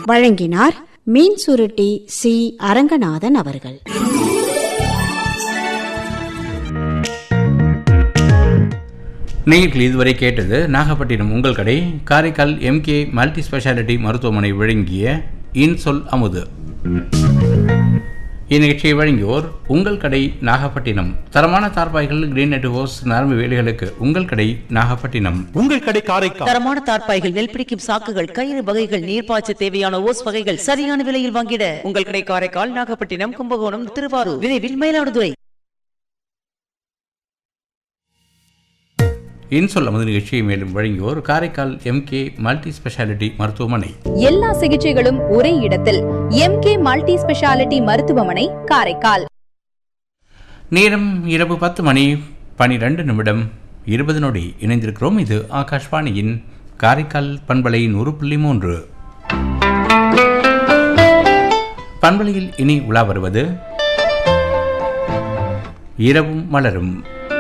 வழங்கினார் மீன் சுருட்டி சி அரங்கநாதன் அவர்கள். நீங்கள் இதுவரை கேட்டது நாகப்பட்டினம் உங்கள் கடை காரைக்கால் MK மல்டி ஸ்பெஷாலிட்டி மருத்துவமனை வழங்கிய இன்சொல் அமுது. இந்நிகழ்ச்சியை வழங்கியோர் உங்கள் கடை நாகப்பட்டினம். தரமான தார்பாய்கள், கிரீன் நெட் ஹோஸ், நரம்பு வேலைகளுக்கு உங்கள் கடை நாகப்பட்டினம். உங்கள் கடை காரைக்கால். தரமான தார்பாய்கள், நெல் பிடிக்கும் சாக்குகள், கயிறு வகைகள், நீர்ப்பாய்ச்ச தேவையான ஓஸ் வகைகள் சரியான விலையில் வாங்கிட உங்கள் கடை காரைக்கால், நாகப்பட்டினம், கும்பகோணம், திருவாரூர், விரைவில் மயிலாடுதுறை. இன்சொல் அமுது நிகழ்ச்சியை மேலும் வழங்கியோர் காரைக்கால் MK மல்டி ஸ்பெஷாலிட்டி மருத்துவமனை. எல்லா சிகிச்சைகளும் ஒரே இடத்தில் MK மல்டி ஸ்பெஷாலிட்டி மருத்துவமனை, காரைக்கால். நேரம் இரவு 10:12 இணைந்திருக்கிறோம். இது ஆகாஷ்வாணியின் காரைக்கால் பண்பலை 100.3. பண்பலையில் இனி உலா வருவது இரவும் மலரும்.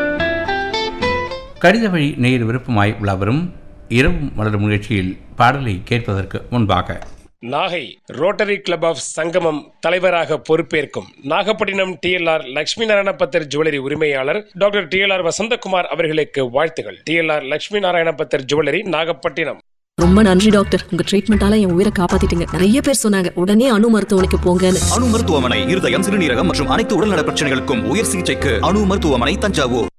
கடித வழி நேர் விருப்பமாய் உலாவரும் இரவும் மலரும் நிகழ்ச்சியில் பாடலை கேட்பதற்கு முன்பாக நாகை ரோட்டரி கிளப் ஆஃப் சங்கமம் தலைவராக பொறுப்பேற்கும் நாகப்பட்டினம் TLR லட்சுமி நாராயண பத்தர் ஜுவல்லரி உரிமையாளர் டாக்டர் TLR வசந்தகுமார் அவர்களுக்கு வாழ்த்துகள். TLR லட்சுமி நாராயண பத்தர் ஜுவல்லரி, நாகப்பட்டினம். ரொம்ப நன்றி டாக்டர், உங்க ட்ரீட்மெண்டால என் உயிரை காப்பாத்திட்டீங்க. நிறைய பேர் சொன்னாங்க உடனே அணு மருத்துவமனைக்கு போங்கன்னு. அணு மருத்துவமனை இருதயம், சிறுநீரகம் மற்றும் அனைத்து உடல்நல பிரச்சனைகளுக்கும் உயர் சிகிச்சைக்கு அணு மருத்துவமனை, தஞ்சாவூர்.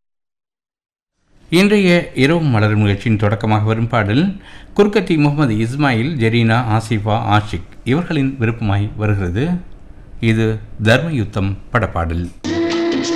இன்றைய இரவு மலரும் நிகழ்ச்சியின் தொடக்கமாக வரும் பாடல் குர்கத்தி முகமது இஸ்மாயில், ஜெரீனா, ஆசிஃபா, ஆஷிக் இவர்களின் விருப்பமாய் வருகிறது. இது தர்மயுத்தம் படப்பாடல்.